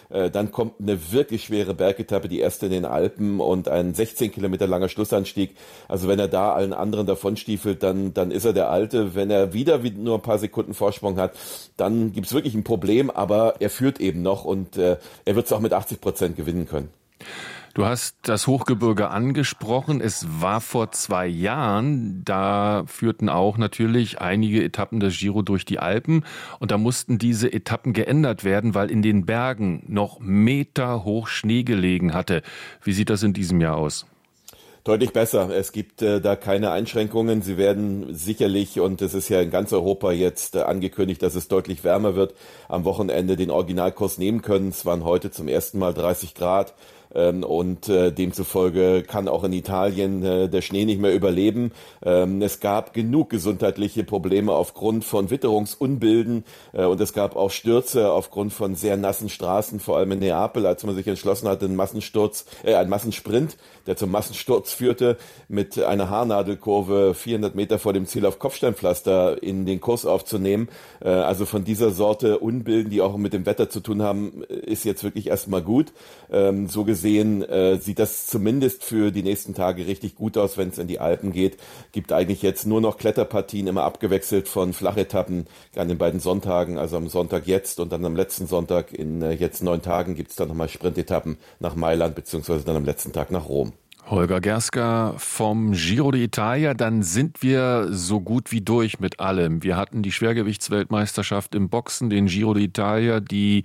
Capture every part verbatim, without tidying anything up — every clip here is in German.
Äh, dann kommt eine wirklich schwere Bergetappe, die erste in den Alpen und ein sechzehn Kilometer langer Schlussanstieg. Also wenn er da allen anderen davonstiefelt, dann, dann ist er der Alte. Wenn er wieder nur ein paar Sekunden Vorsprung hat, dann gibt's wirklich ein Problem, aber er führt eben noch und äh, er wird es auch mit achtzig Prozent gewinnen können. Du hast das Hochgebirge angesprochen. Es war vor zwei Jahren, da führten auch natürlich einige Etappen des Giro durch die Alpen und da mussten diese Etappen geändert werden, weil in den Bergen noch meterhoch Schnee gelegen hatte. Wie sieht das in diesem Jahr aus? Deutlich besser. Es gibt äh, da keine Einschränkungen. Sie werden sicherlich, und es ist ja in ganz Europa jetzt äh, angekündigt, dass es deutlich wärmer wird, am Wochenende den Originalkurs nehmen können. Es waren heute zum ersten Mal dreißig Grad. Und äh, demzufolge kann auch in Italien äh, der Schnee nicht mehr überleben. Ähm, es gab genug gesundheitliche Probleme aufgrund von Witterungsunbilden äh, und es gab auch Stürze aufgrund von sehr nassen Straßen, vor allem in Neapel, als man sich entschlossen hatte, einen Massensturz, äh, einen Massensprint, der zum Massensturz führte, mit einer Haarnadelkurve vierhundert Meter vor dem Ziel auf Kopfsteinpflaster in den Kurs aufzunehmen. Äh, also von dieser Sorte Unbilden, die auch mit dem Wetter zu tun haben, ist jetzt wirklich erstmal gut. Ähm, so gesehen Sehen, äh, sieht das zumindest für die nächsten Tage richtig gut aus, wenn es in die Alpen geht. Gibt eigentlich jetzt nur noch Kletterpartien, immer abgewechselt von Flachetappen an den beiden Sonntagen, also am Sonntag jetzt und dann am letzten Sonntag in äh, jetzt neun Tagen gibt es dann nochmal Sprintetappen nach Mailand beziehungsweise dann am letzten Tag nach Rom. Holger Gerska vom Giro d'Italia, dann sind wir so gut wie durch mit allem. Wir hatten die Schwergewichtsweltmeisterschaft im Boxen, den Giro d'Italia, die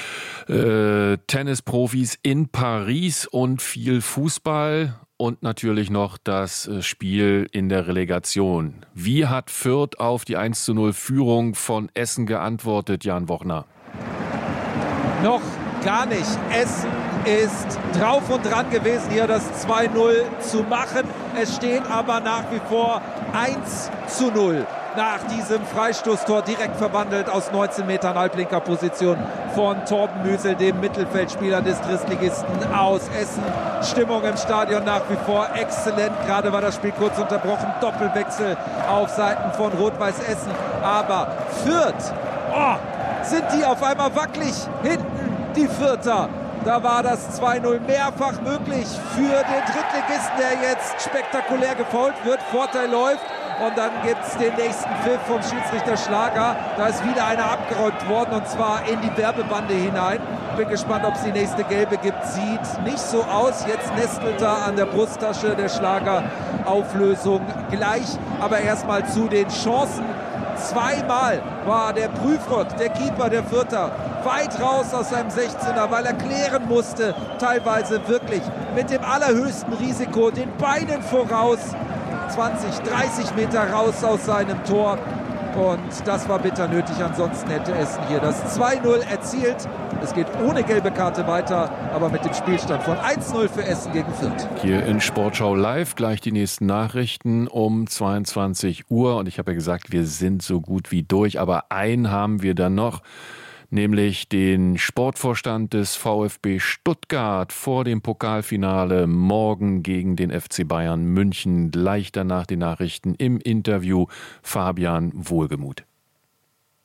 äh, Tennisprofis in Paris und viel Fußball und natürlich noch das Spiel in der Relegation. Wie hat Fürth auf die eins zu null Führung von Essen geantwortet, Jan Wochner? Noch gar nicht. Essen ist drauf und dran gewesen, hier das zwei null zu machen. Es steht aber nach wie vor eins zu null. Nach diesem Freistoßtor direkt verwandelt aus neunzehn Metern halblinker Position von Torben Müsel, dem Mittelfeldspieler des Drittligisten aus Essen. Stimmung im Stadion nach wie vor exzellent. Gerade war das Spiel kurz unterbrochen. Doppelwechsel auf Seiten von Rot-Weiß Essen. Aber Fürth, oh, sind die auf einmal wackelig hinten, die Fürther. Da war das zwei null mehrfach möglich für den Drittligisten, der jetzt spektakulär gefoult wird. Vorteil läuft. Und dann gibt es den nächsten Pfiff vom Schiedsrichter Schlager. Da ist wieder einer abgeräumt worden und zwar in die Werbebande hinein. Bin gespannt, ob es die nächste gelbe gibt. Sieht nicht so aus. Jetzt nestelt er an der Brusttasche der Schlager. Auflösung gleich. Aber erstmal zu den Chancen. Zweimal war der Prüfrock, der Keeper der Fürther, weit raus aus seinem sechzehner, weil er klären musste, teilweise wirklich mit dem allerhöchsten Risiko, den Beinen voraus, zwanzig, dreißig Meter raus aus seinem Tor. Und das war bitter nötig, ansonsten hätte Essen hier das zwei null erzielt. Es geht ohne gelbe Karte weiter, aber mit dem Spielstand von eins null für Essen gegen Fürth. Hier in Sportschau Live gleich die nächsten Nachrichten um zweiundzwanzig Uhr. Und ich habe ja gesagt, wir sind so gut wie durch, aber einen haben wir dann noch. Nämlich den Sportvorstand des VfB Stuttgart vor dem Pokalfinale morgen gegen den F C Bayern München. Gleich danach die Nachrichten im Interview Fabian Wohlgemuth.